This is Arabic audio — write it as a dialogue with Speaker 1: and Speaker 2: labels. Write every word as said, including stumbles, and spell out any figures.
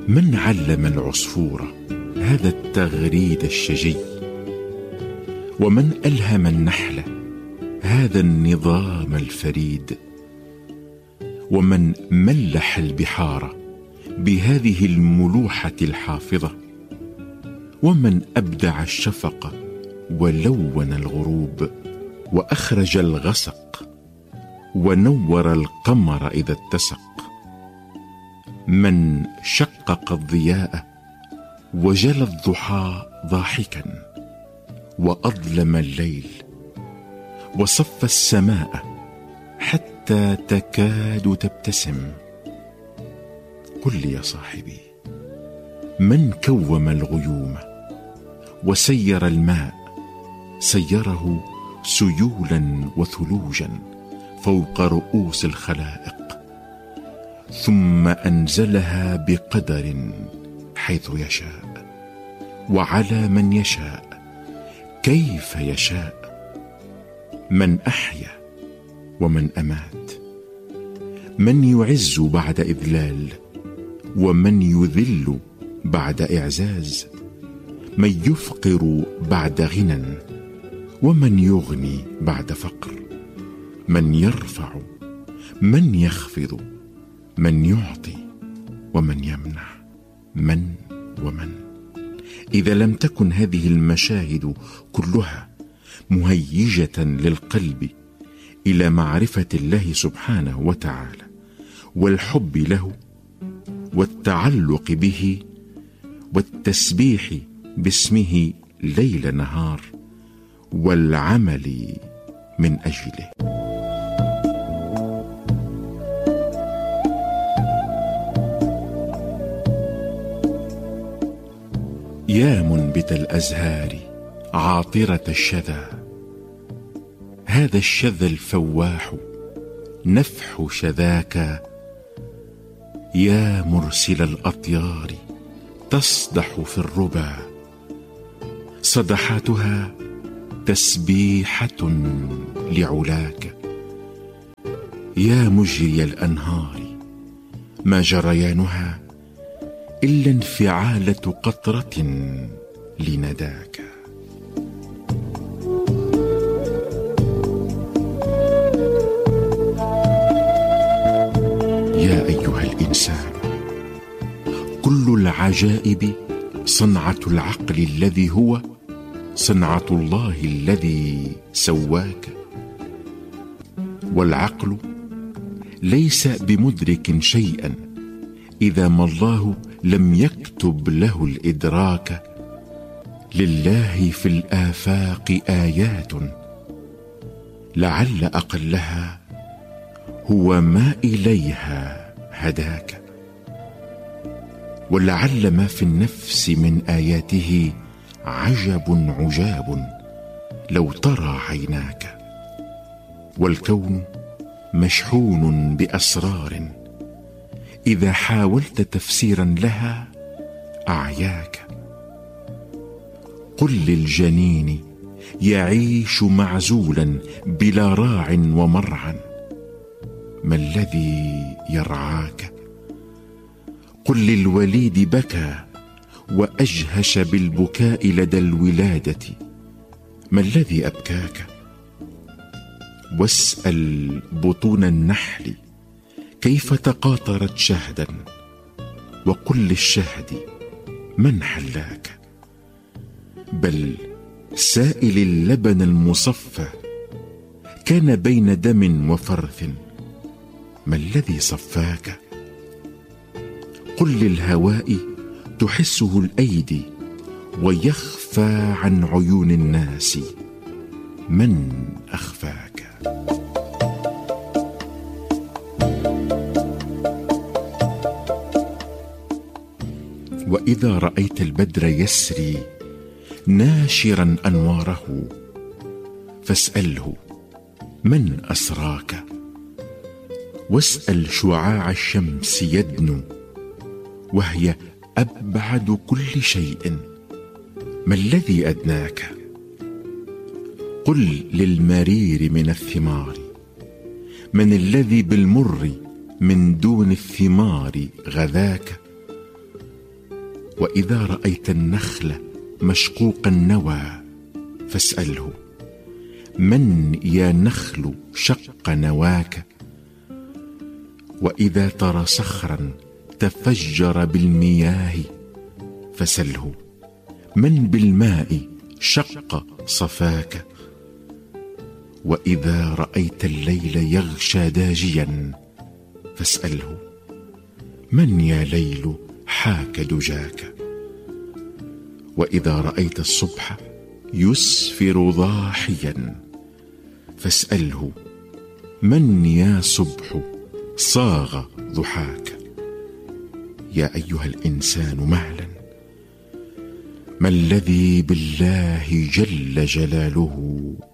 Speaker 1: من علم العصفور هذا التغريد الشجي؟ ومن ألهم النحل هذا النظام الفريد؟ ومن ملح البحار بهذه الملوحة الحافظة؟ ومن أبدع الشفق ولون الغروب وأخرج الغسق ونور القمر إذا اتسق؟ من شقق الضياء وجلى الضحى ضاحكا وأظلم الليل وصف السماء حتى تكاد تبتسم؟ قل لي يا صاحبي، من كوم الغيوم وسير الماء سيره سيولا وثلوجا فوق رؤوس الخلائق، ثم أنزلها بقدر حيث يشاء وعلى من يشاء كيف يشاء؟ من أحيا ومن أمات، من يعز بعد إذلال ومن يذل بعد إعزاز، من يفقر بعد غنى ومن يغني بعد فقر، من يرفع من يخفض، من يعطي ومن يمنع، من ومن. إذا لم تكن هذه المشاهد كلها مهيجة للقلب إلى معرفة الله سبحانه وتعالى والحب له والتعلق به والتسبيح باسمه ليل نهار والعمل من أجله. يا منبت الأزهار عاطرة الشذا، هذا الشذا الفواح نفح شذاك. يا مرسل الأطيار تصدح في الربا، صدحاتها تسبيحة لعلاك. يا مجري الأنهار ما جريانها إلا انفعالة قطرة لنداك. يا أيها الإنسان، كل العجائب صنعة العقل الذي هو صنعة الله الذي سواك. والعقل ليس بمدرك شيئا إذا ما الله لم يكتب له الإدراك. لله في الآفاق آيات لعل أقلها هو ما إليها هداك. ولعل ما في النفس من آياته عجب عجاب لو ترى عيناك. والكون مشحون بأسرار إذا حاولت تفسيرا لها أعياك. قل للجنين يعيش معزولا بلا راع ومرعى، ما الذي يرعاك؟ قل للوليد بكى وأجهش بالبكاء لدى الولادة، ما الذي أبكاك؟ واسأل بطون النحل كيف تقاطرت شهدا، وقل للشهد من حلاك؟ بل سائل اللبن المصفى كان بين دم وفرث، ما الذي صفاك؟ قل للهواء تحسه الأيدي ويخفى عن عيون الناس، من أخفاك؟ وإذا رأيت البدر يسري ناشرا أنواره فاسأله من أسراك. واسأل شعاع الشمس يدنو وهي أبعد كل شيء، ما الذي أدناك؟ قل للمرير من الثمار من الذي بالمر من دون الثمار غذاك. وإذا رأيت النخل مشقوق النوى فاسأله: من يا نخل شق نواك؟ وإذا ترى صخرا تفجر بالمياه فسله: من بالماء شق صفاك؟ وإذا رأيت الليل يغشى داجيا فاسأله: من يا ليل حاك دجاك؟ وإذا رأيت الصبح يسفر ضاحيا فاسأله: من يا صبح صاغ ضحاك؟ يا أيها الإنسان مهلا، ما الذي بالله جل جلاله